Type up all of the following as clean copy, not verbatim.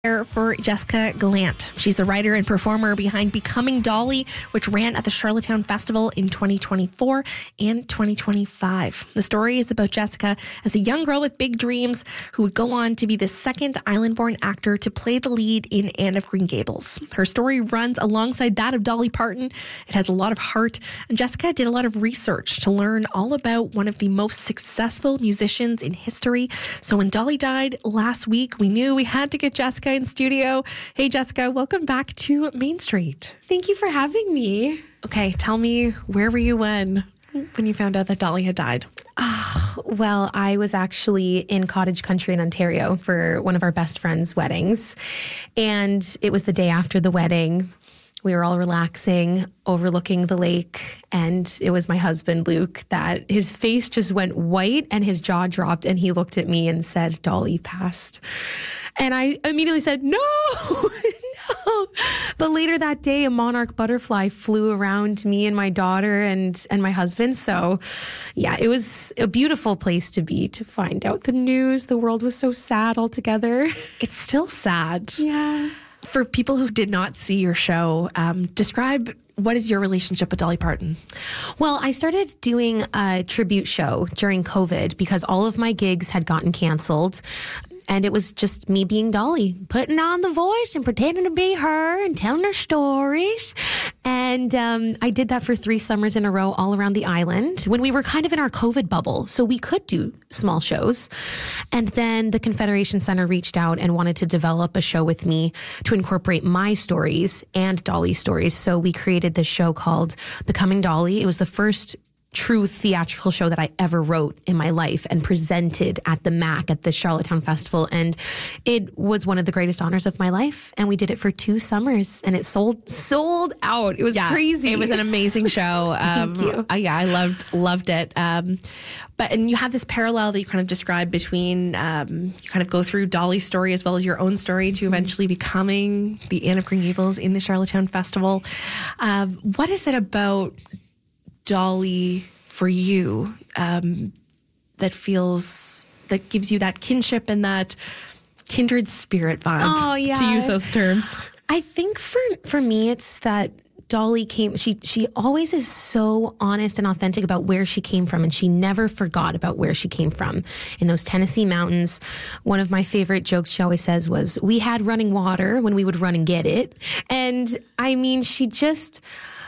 For Jessica Gallant. She's the writer and performer behind Becoming Dolly, which ran at the Charlottetown Festival in 2024 and 2025. The story is about Jessica as a young girl with big dreams who would go on to be the second island-born actor to play the lead in Anne of Green Gables. Her story runs alongside that of Dolly Parton. It has a lot of heart, and Jessica did a lot of research to learn all about one of the most successful musicians in history. So when Dolly died last week, we knew we had to get Jessica in studio. Hey, Jessica, welcome back to Main Street. Thank you for having me. Okay, tell me, where were you when you found out that Dolly had died? Well, I was actually in cottage country in Ontario for one of our best friends' weddings. And it was the day after the wedding. We were all relaxing, overlooking the lake, and it was my husband, Luke, that his face just went white and his jaw dropped, and he looked at me and said, Dolly passed. And I immediately said, no, no. But later that day, a monarch butterfly flew around me and my daughter and my husband. So yeah, it was a beautiful place to be, to find out the news. The world was so sad altogether. It's still sad. Yeah. For people who did not see your show, describe what is your relationship with Dolly Parton? Well, I started doing a tribute show during COVID because all of my gigs had gotten canceled. And it was just me being Dolly, putting on the voice and pretending to be her and telling her stories. And I did that for 3 summers in a row all around the island when we were kind of in our COVID bubble. So we could do small shows. And then the Confederation Center reached out and wanted to develop a show with me to incorporate my stories and Dolly's stories. So we created this show called Becoming Dolly. It was the first true theatrical show that I ever wrote in my life and presented at the MAC at the Charlottetown Festival. And it was one of the greatest honors of my life. And we did it for 2 summers and it sold out. It was crazy. It was an amazing show. Thank you. I loved it. And you have this parallel that you kind of describe between, you kind of go through Dolly's story as well as your own story to eventually becoming the Anne of Green Gables in the Charlottetown Festival. What is it about Dolly for you that gives you that kinship and that kindred spirit vibe? Oh, yeah. To use those terms. I think for me, it's that Dolly she always is so honest and authentic about where she came from, and she never forgot about where she came from. In those Tennessee mountains, one of my favorite jokes she always says was, we had running water when we would run and get it. And I mean, she just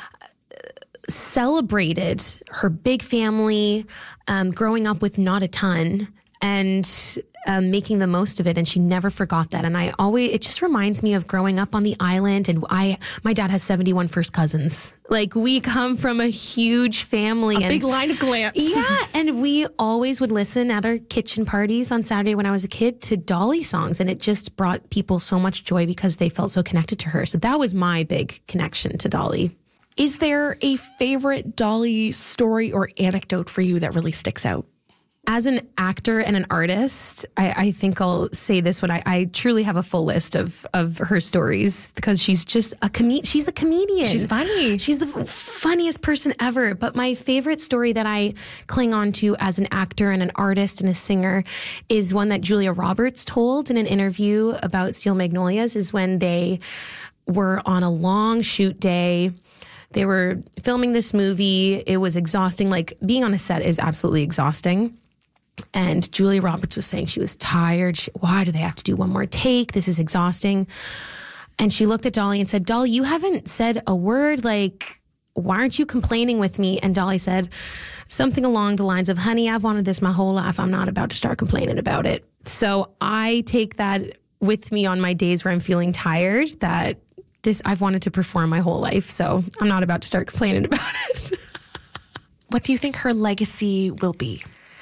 celebrated her big family, growing up with not a ton, and making the most of it. And she never forgot that. And it just reminds me of growing up on the island. And my dad has 71 first cousins. Like, we come from a huge family. A big line of Gallants. Yeah. And we always would listen at our kitchen parties on Saturday when I was a kid to Dolly songs. And it just brought people so much joy because they felt so connected to her. So that was my big connection to Dolly. Is there a favorite Dolly story or anecdote for you that really sticks out? As an actor and an artist, I think I'll say this one. I truly have a full list of her stories because she's just she's a comedian. She's funny. She's the funniest person ever. But my favorite story that I cling on to as an actor and an artist and a singer is one that Julia Roberts told in an interview about Steel Magnolias, is when they were on a long shoot day. They were filming this movie. It was exhausting. Like, being on a set is absolutely exhausting. And Julia Roberts was saying she was tired. Why do they have to do one more take? This is exhausting. And she looked at Dolly and said, Dolly, you haven't said a word. Like, why aren't you complaining with me? And Dolly said something along the lines of, honey, I've wanted this my whole life. I'm not about to start complaining about it. So I take that with me on my days where I'm feeling tired, that I've wanted to perform my whole life, so I'm not about to start complaining about it. What do you think her legacy will be?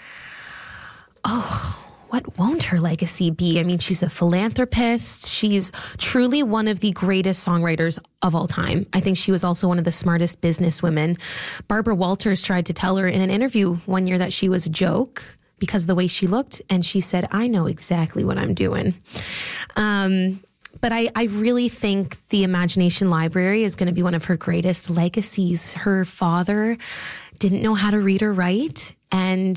Oh, what won't her legacy be? I mean, she's a philanthropist. She's truly one of the greatest songwriters of all time. I think she was also one of the smartest businesswomen. Barbara Walters tried to tell her in an interview one year that she was a joke because of the way she looked, and she said, I know exactly what I'm doing. But I really think the Imagination Library is going to be one of her greatest legacies. Her father didn't know how to read or write, and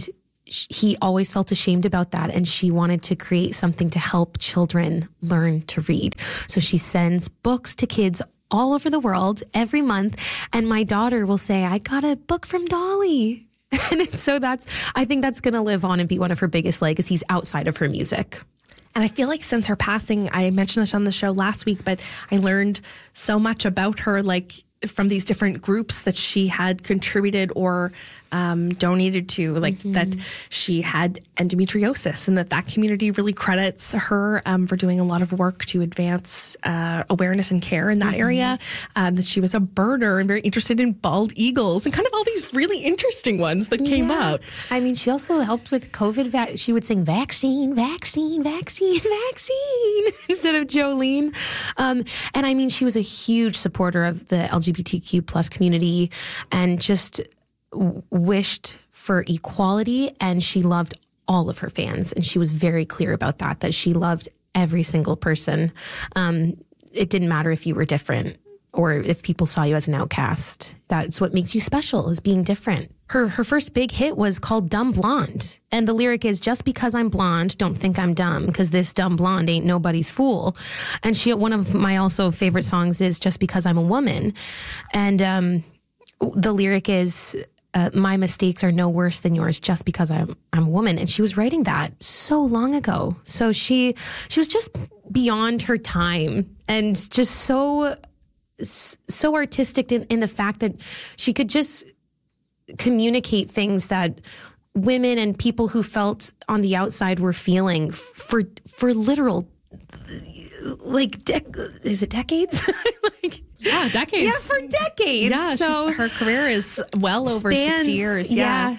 he always felt ashamed about that. And she wanted to create something to help children learn to read. So she sends books to kids all over the world every month. And my daughter will say, I got a book from Dolly. And so I think that's going to live on and be one of her biggest legacies outside of her music. And I feel like since her passing, I mentioned this on the show last week, but I learned so much about her, like from these different groups that she had contributed or donated to, like that she had endometriosis, and that community really credits her for doing a lot of work to advance awareness and care in that area. That she was a birder and very interested in bald eagles and kind of all these really interesting ones that came out. I mean, she also helped with COVID. She would sing vaccine, vaccine, vaccine, vaccine instead of Jolene. And I mean, she was a huge supporter of the LGBTQ plus community and just wished for equality, and she loved all of her fans, and she was very clear about that she loved every single person. It didn't matter if you were different or if people saw you as an outcast. That's what makes you special, is being different. Her first big hit was called Dumb Blonde, and the lyric is, just because I'm blonde, don't think I'm dumb, because this dumb blonde ain't nobody's fool. And one of my also favorite songs is Just Because I'm a Woman, and the lyric is, my mistakes are no worse than yours just because I'm a woman. And she was writing that so long ago. So she was just beyond her time and just so artistic in the fact that she could just communicate things that women and people who felt on the outside were feeling for literal, like, is it decades? Yeah, decades. Yeah, for decades. Yeah, so her career is well over 60 years. Yeah.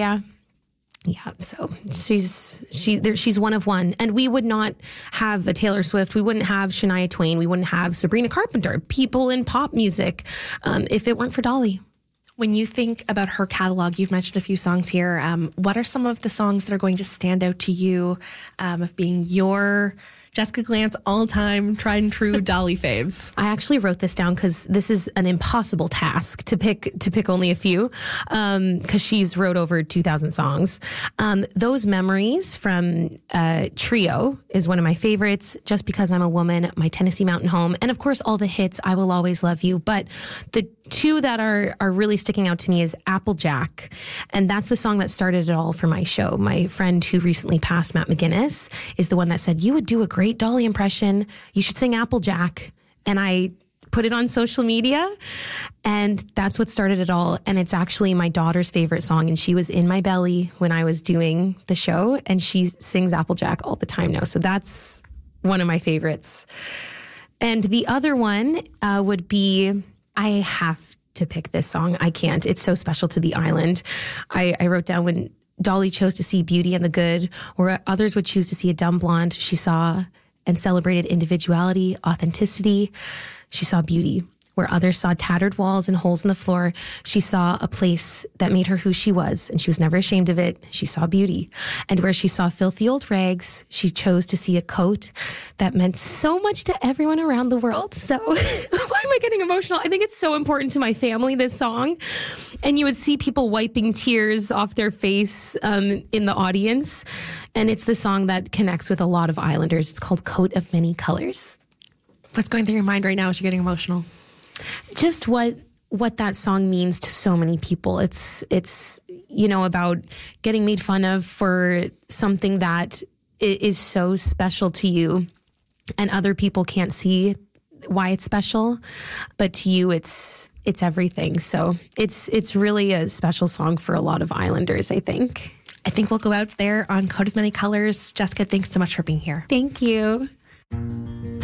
So she's one of one, and we would not have a Taylor Swift. We wouldn't have Shania Twain. We wouldn't have Sabrina Carpenter. People in pop music, if it weren't for Dolly. When you think about her catalog, you've mentioned a few songs here. What are some of the songs that are going to stand out to you of being your Jessica Glantz all-time tried and true Dolly faves? I actually wrote this down because this is an impossible task to pick only a few, because she's wrote over 2,000 songs. Those Memories from Trio is one of my favorites. Just Because I'm a Woman, My Tennessee Mountain Home, and of course all the hits, I Will Always Love You. But the two that are really sticking out to me is Applejack, and that's the song that started it all for my show. My friend who recently passed, Matt McGinnis, is the one that said, you would do a great Dolly impression. You should sing Applejack. And I put it on social media, and that's what started it all. And it's actually my daughter's favorite song, and she was in my belly when I was doing the show, and she sings Applejack all the time now. So that's one of my favorites. And the other one would be, I have to pick this song. I can't. It's so special to the island. I wrote down, when Dolly chose to see beauty and the good, or others would choose to see a dumb blonde, she saw and celebrated individuality, authenticity. She saw beauty. Where others saw tattered walls and holes in the floor, she saw a place that made her who she was, and she was never ashamed of it. She saw beauty. And where she saw filthy old rags, she chose to see a coat that meant so much to everyone around the world. So why am I getting emotional? I think it's so important to my family, this song. And you would see people wiping tears off their face in the audience. And it's the song that connects with a lot of Islanders. It's called Coat of Many Colors. What's going through your mind right now as you're getting emotional? Just what that song means to so many people. It's about getting made fun of for something that is so special to you, and other people can't see why it's special, but to you it's everything. So it's really a special song for a lot of Islanders, I think. I think we'll go out there on Coat of Many Colors. Jessica, thanks so much for being here. Thank you.